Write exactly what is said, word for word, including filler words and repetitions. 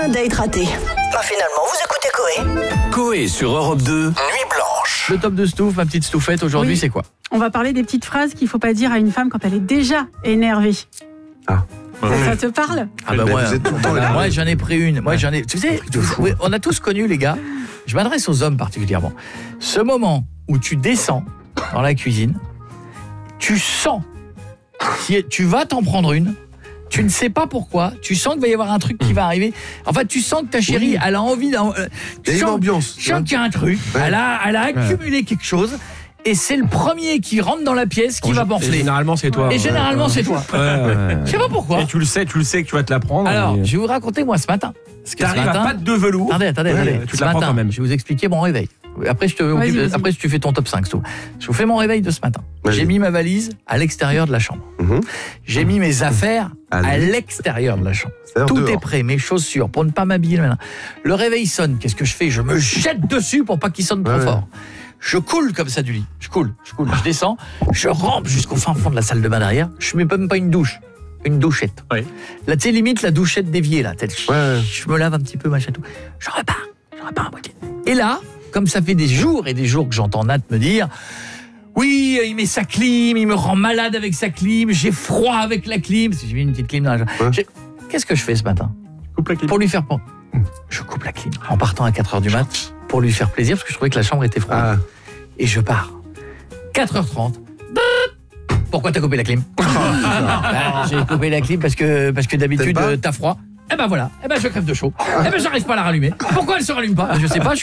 un date raté. Bah finalement, vous écoutez Coé. Coé sur Europe deux, Nuit Blanche. Le top de Stouff, ma petite Stouffette, aujourd'hui, Oui. c'est quoi? On va parler des petites phrases qu'il ne faut pas dire à une femme quand elle est déjà énervée. Ah. Ça, ça te parle? Ah bah Mais moi, vous êtes tout le temps moi, énervé. moi, j'en ai pris une. Moi j'en ai. Tu sais, oui, on a tous connu les gars. Je m'adresse aux hommes particulièrement. Ce moment où tu descends dans la cuisine, tu sens, si tu vas t'en prendre une. Tu ne sais pas pourquoi, tu sens qu'il va y avoir un truc qui va arriver. En fait, tu sens que ta chérie, Oui. elle a envie d'en. euh, Il y a une sens- ambiance, Tu sens qu'il y a un truc. Ouais. Elle a, elle a accumulé quelque chose. Et c'est le premier qui rentre dans la pièce qui va Et morfler. généralement, c'est toi. Et généralement, c'est toi. Ouais, ouais. Je sais pas pourquoi. Et tu le sais, tu le sais que tu vas te la prendre. Alors, et- je vais vous raconter moi ce matin. Parce que ce T'arrives à matin, patte de velours. Attendez, attendez, Ouais, attendez. tu te Ce la prends matin, quand même. je vais vous expliquer mon réveil. Après, je te, Vas-y, vas-y. après, tu fais ton top cinq. Tout. Je vous fais mon réveil de ce matin. Vas-y. J'ai mis ma valise à l'extérieur de la chambre. Mhm. J'ai mis mes affaires à Allez. l'extérieur de la chambre. C'est-à-dire Tout dehors. est prêt, mes chaussures, pour ne pas m'habiller. le matin. Le réveil sonne. Qu'est-ce que je fais? Je me jette dessus pour pas qu'il sonne trop Ouais. fort. Je coule comme ça du lit. Je coule, je coule. Je descends. Je rampe jusqu'au fin fond de la salle de bain derrière. Je mets même pas une douche. Une douchette. Oui. Là, tu sais, limite la douchette déviée, là. Telle- Ouais. Je me lave un petit peu, machin tout. Je repars. Je repars à moitié. Et là, comme ça fait des jours et des jours que j'entends Nat me dire oui, il met sa clim, il me rend malade avec sa clim, j'ai froid avec la clim. Parce que j'ai mis une petite clim dans la. Ouais. J'ai- Qu'est-ce que je fais ce matin? Coupe la clé. Pour lui faire pen- Je coupe la clim en partant à quatre heures du mat pour lui faire plaisir parce que je trouvais que la chambre était froide. Ah. Et je pars. quatre heures trente. Pourquoi t'as coupé la clim? Bah, j'ai coupé la clim parce que, parce que d'habitude, T'aimes pas euh, t'as froid. Eh ben voilà, eh ben je crève de chaud. Eh ben j'arrive pas à la rallumer. Pourquoi elle se rallume pas? Je sais pas.